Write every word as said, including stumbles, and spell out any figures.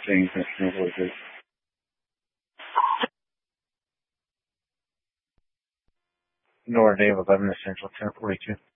things and things like this. Nor Dave eleven Essential ten forty-two.